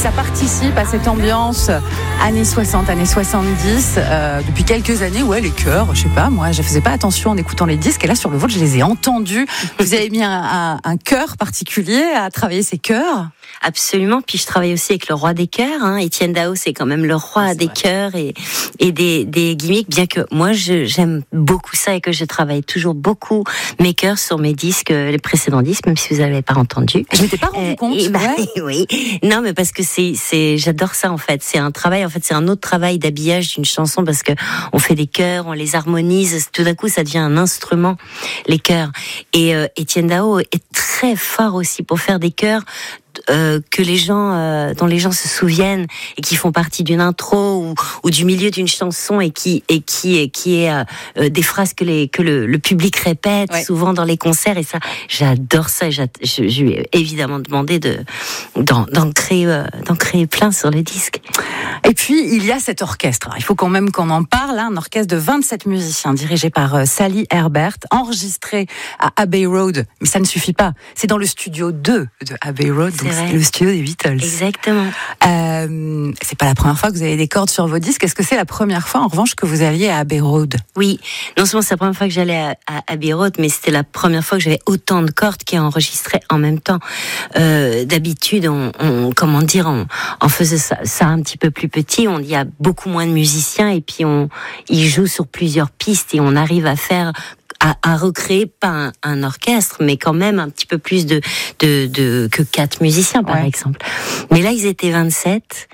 ça participe à cette ambiance années 60, années 70. Depuis quelques années, les chœurs, je sais pas, moi, je faisais pas attention en écoutant les disques. Et là, sur le vôtre, je les ai entendus. Vous avez mis un chœur particulier à travailler ces chœurs? Absolument. Puis je travaille aussi avec le roi des chœurs. Étienne Dao, c'est quand même le roi des chœurs et des gimmicks. Bien que moi, j'aime beaucoup ça et que je travaille toujours beaucoup mes chœurs sur mes disques, les précédents disques, même si vous n'avez pas entendu. Je m'étais pas rendu compte. Oui. Non, mais parce que j'adore ça en fait. C'est un travail. En fait, c'est un autre travail d'habillage d'une chanson parce que on fait des chœurs, on les harmonise. Tout d'un coup, ça devient un instrument, les chœurs. Et Étienne Dao est très fort aussi pour faire des chœurs que les gens dont les gens se souviennent et qui font partie d'une intro ou du milieu d'une chanson et qui est des phrases que le public répète souvent dans les concerts, et ça j'adore ça. Je lui ai évidemment demandé d'en créer plein sur le disque. Et puis il y a cet orchestre. Il faut quand même qu'on en parle, un orchestre de 27 musiciens dirigé par Sally Herbert, enregistré à Abbey Road, mais ça ne suffit pas. C'est dans le studio 2 de Abbey Road. C'est le studio des Beatles. Exactement. C'est pas la première fois que vous avez des cordes sur vos disques. Est-ce que c'est la première fois, en revanche, que vous alliez à Abbey Road? Oui. Non seulement c'est la première fois que j'allais à Abbey Road, mais c'était la première fois que j'avais autant de cordes qui enregistraient en même temps. D'habitude, on faisait ça un petit peu plus petit. Il y a beaucoup moins de musiciens et puis ils jouent sur plusieurs pistes et on arrive à recréer pas un orchestre, mais quand même un petit peu plus que 4 musiciens, par exemple. Mais là, ils étaient 27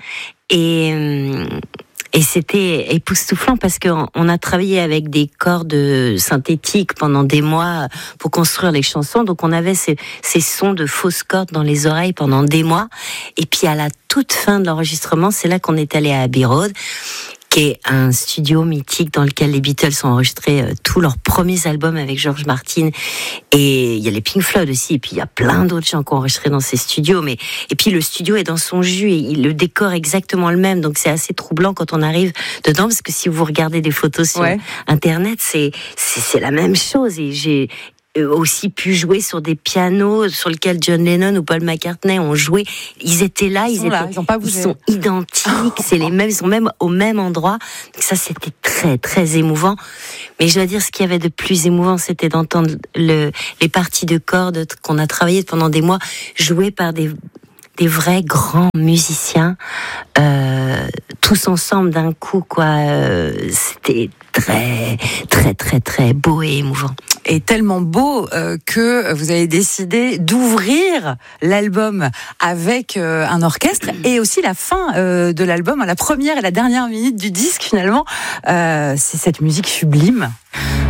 et c'était époustouflant parce qu'on a travaillé avec des cordes synthétiques pendant des mois pour construire les chansons. Donc on avait ces sons de fausses cordes dans les oreilles pendant des mois. Et puis à la toute fin de l'enregistrement, c'est là qu'on est allé à Abbey Road, qui est un studio mythique dans lequel les Beatles ont enregistré tous leurs premiers albums avec George Martin. Et il y a les Pink Floyd aussi, et puis il y a plein d'autres gens qui ont enregistré dans ces studios. Et puis le studio est dans son jus, et le décor est exactement le même. Donc c'est assez troublant quand on arrive dedans, parce que si vous regardez des photos sur Internet, c'est la même chose. Et j'ai aussi pu jouer sur des pianos sur lesquels John Lennon ou Paul McCartney ont joué. Ils étaient là, ils ont pas bougé. Ils sont identiques, c'est les mêmes, ils sont même au même endroit. Donc ça, c'était très très émouvant. Mais je dois dire, ce qu'il y avait de plus émouvant, c'était d'entendre les parties de cordes qu'on a travaillées pendant des mois jouées par des vrais grands musiciens, tous ensemble d'un coup, quoi. C'était très très très très beau et émouvant. Et tellement beau que vous avez décidé d'ouvrir l'album avec un orchestre, et aussi la fin de l'album, la première et la dernière minute du disque, finalement, c'est cette musique sublime.